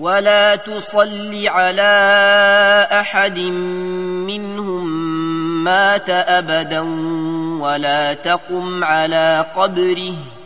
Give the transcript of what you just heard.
ولا تصل على أحد منهم مات أبدا ولا تقم على قبره